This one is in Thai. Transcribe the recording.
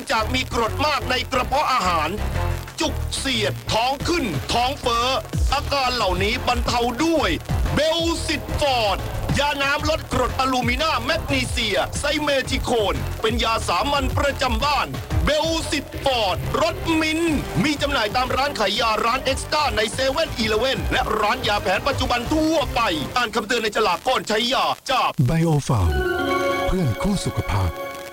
จากมีกรดมากในกระเพาะอาหารจุกเสียดท้องขึ้นท้องเฟ้ออาการเหล่านี้บรรเทาด้วยเบลซิตฟอร์ดยาน้ำลดกรดอะลูมินาแมกนีเซียไซเมทิโคนเป็นยาสามัญประจำบ้านเบลซิตฟอร์ดรสมิ้นมีจำหน่ายตามร้านขายยาร้านเอ็กซ์ต้าในเซเว่นอีเลฟเว่นและร้านยาแผนปัจจุบันทั่วไปอ่านคำเตือนในฉลากก่อนใช้ยาจากไบโอฟาร์มเพื่อนคู่สุขภาพ